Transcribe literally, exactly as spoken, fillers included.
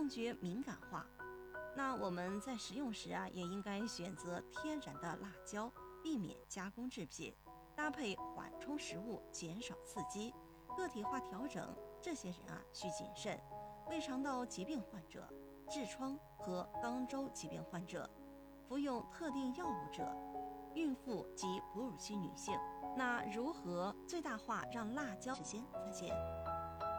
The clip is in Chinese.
味觉敏感化。那我们在食用时啊，也应该选择天然的辣椒，避免加工制品，搭配缓冲食物，减少刺激。个体化调整，这些人啊需谨慎。胃肠道疾病患者、痔疮和肛周疾病患者、服用特定药物者、孕妇及哺乳期女性。那如何最大化让辣椒时间？再见。